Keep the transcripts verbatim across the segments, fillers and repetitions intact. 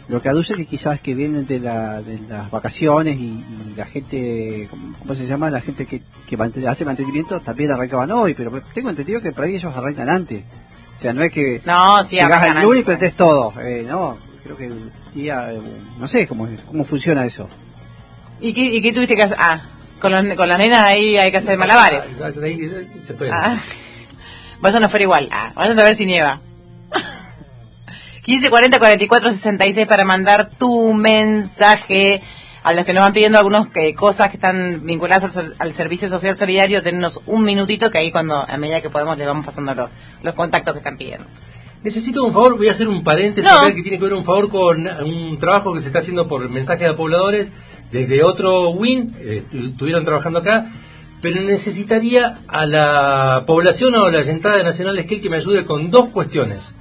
Lo que aduce que quizás que vienen de, la, de las vacaciones y, y la gente, ¿cómo se llama? La gente que, que mant- hace mantenimiento también arrancaban hoy, pero tengo entendido que por ahí ellos arrancan antes. O sea, no es que no, sí, llegas el lunes y prendés todo. Eh, no, creo que el día, eh, no sé cómo, cómo funciona eso. ¿Y qué, y qué tuviste que hacer? Ah, con, los, con las nenas ahí hay que hacer malabares. Ah, se puede. Ah. Vayan a fuera igual. Ah, vayan a ver si nieva. quince cuarenta cuarenta y cuatro sesenta y seis para mandar tu mensaje. A los que nos van pidiendo algunas que, cosas que están vinculadas al, al Servicio Social Solidario, dennos un minutito que ahí cuando a medida que podemos le vamos pasando los, los contactos que están pidiendo. Necesito un favor, voy a hacer un paréntesis no. acá que tiene que ver un favor con un trabajo que se está haciendo por mensajes a pobladores desde otro W I N, eh, estuvieron trabajando acá, pero necesitaría a la población o a la Yentada Nacional Esquel que me ayude con dos cuestiones.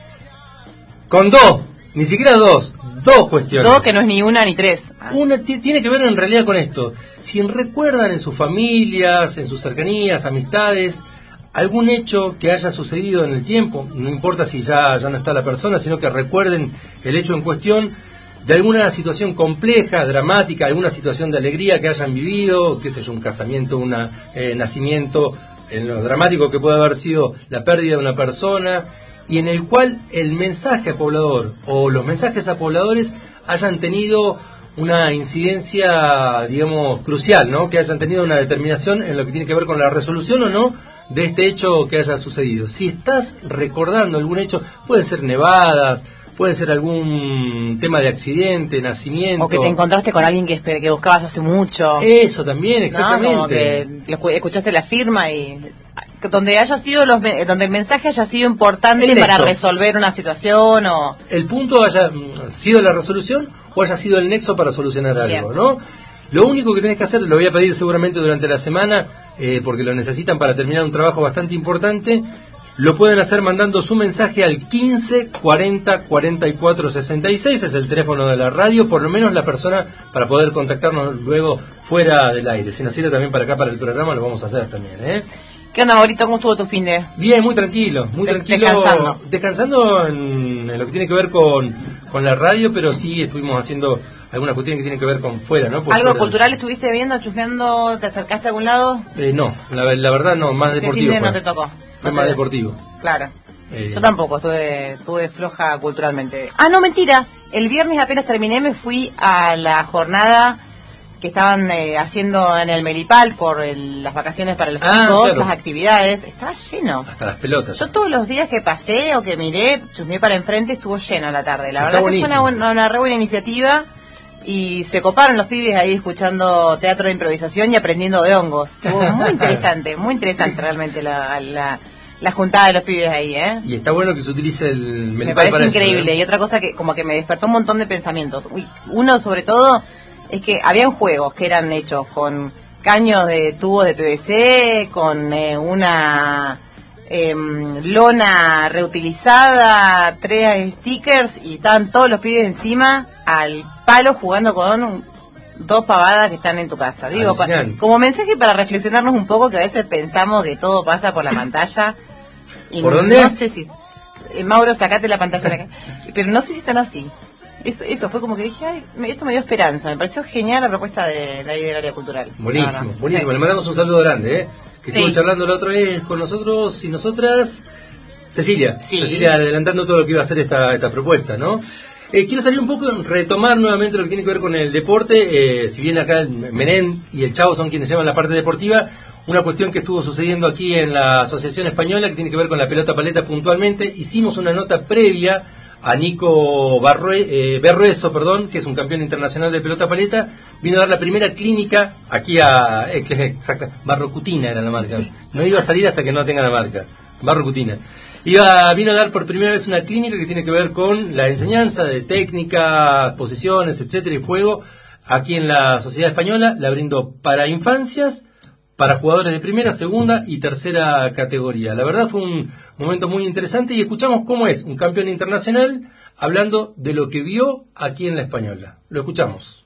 Con dos, ni siquiera dos, dos cuestiones. Dos, que no es ni una ni tres. Ah. Una t- tiene que ver en realidad con esto. Si recuerdan en sus familias, en sus cercanías, amistades, algún hecho que haya sucedido en el tiempo, no importa si ya, ya no está la persona, sino que recuerden el hecho en cuestión, de alguna situación compleja, dramática, alguna situación de alegría que hayan vivido, qué sé yo, un casamiento, un eh, nacimiento, en lo dramático que puede haber sido la pérdida de una persona, y en el cual el mensaje a poblador o los mensajes a pobladores hayan tenido una incidencia, digamos, crucial, ¿no? Que hayan tenido una determinación en lo que tiene que ver con la resolución o no de este hecho que haya sucedido. Si estás recordando algún hecho, pueden ser nevadas, puede ser algún tema de accidente, nacimiento. O que te encontraste con alguien que, que buscabas hace mucho. Eso también, exactamente. No, como que escuchaste la firma y donde haya sido los donde el mensaje haya sido importante para resolver una situación o el punto haya sido la resolución o haya sido el nexo para solucionar algo, bien, ¿no? Lo único que tenés que hacer, lo voy a pedir seguramente durante la semana, eh, porque lo necesitan para terminar un trabajo bastante importante. Lo pueden hacer mandando su mensaje al quince cuarenta cuarenta y cuatro sesenta y seis, es el teléfono de la radio, por lo menos la persona para poder contactarnos luego fuera del aire. Si nos sirve también para acá, para el programa, lo vamos a hacer también, ¿eh? ¿Qué onda, Maurito? ¿Cómo estuvo tu fin de...? Bien, muy tranquilo, muy de, tranquilo. Descansando. Descansando en, en lo que tiene que ver con, con la radio, pero sí estuvimos haciendo algunas cuestiones que tienen que ver con fuera, ¿no? Por ¿Algo fuera. cultural estuviste viendo, chusmeando, te acercaste a algún lado? Eh, no, la, la verdad no, más este deportivo. Fin de fue. no te tocó. Fue no más te... deportivo. Claro. Eh... Yo tampoco, estuve, estuve floja culturalmente. Ah, no, mentira. El viernes apenas terminé, me fui a la jornada que estaban eh, haciendo en el Melipal por el, las vacaciones para los ah, chicos, claro. Las actividades. Estaba lleno. Hasta las pelotas. Yo todos los días que pasé o que miré, chusmeé para enfrente, estuvo lleno a la tarde. La Está verdad buenísimo. que fue una, una, una re buena iniciativa. Y se coparon los pibes ahí escuchando teatro de improvisación y aprendiendo de hongos. Estuvo muy interesante, muy interesante realmente la, la, la juntada de los pibes ahí, ¿eh? Y está bueno que se utilice el Melipal. Me parece para increíble. eso, ¿eh? Y otra cosa que como que me despertó un montón de pensamientos. Uy, uno sobre todo es que habían juegos que eran hechos con caños de tubos de P V C, con eh, una... Eh, lona reutilizada, tres stickers y estaban todos los pibes encima al palo jugando con un, dos pavadas que están en tu casa. Digo, pa, como mensaje para reflexionarnos un poco, que a veces pensamos que todo pasa por la pantalla. Y ¿Por dónde? No sé si... Eh, Mauro, sacate la pantalla de acá. Pero no sé si están así. Eso, eso fue como que dije, ay, esto me dio esperanza. Me pareció genial la propuesta de, de ahí del área cultural. Buenísimo, no, no. buenísimo. Sí. Le mandamos un saludo grande, ¿eh? Que sí. Estuvo charlando la otra vez con nosotros y nosotras, Cecilia, sí. Cecilia adelantando todo lo que iba a ser esta, esta propuesta, ¿no? Eh, quiero salir un poco, retomar nuevamente lo que tiene que ver con el deporte, eh, si bien acá el Menem y el Chavo son quienes llevan la parte deportiva, una cuestión que estuvo sucediendo aquí en la Asociación Española que tiene que ver con la pelota paleta puntualmente. Hicimos una nota previa a Nico Barrue, eh, Berrueso, perdón, que es un campeón internacional de pelota paleta, vino a dar la primera clínica aquí a... Eh, que es exacta, Barrocutina era la marca. No iba a salir hasta que no tenga la marca. Barrocutina. Iba, vino a dar por primera vez una clínica que tiene que ver con la enseñanza de técnica, posiciones, etcétera, y juego, aquí en la Sociedad Española. La brindó para infancias, para jugadores de primera, segunda y tercera categoría. La verdad fue un momento muy interesante y escuchamos cómo es un campeón internacional hablando de lo que vio aquí en la Española. Lo escuchamos.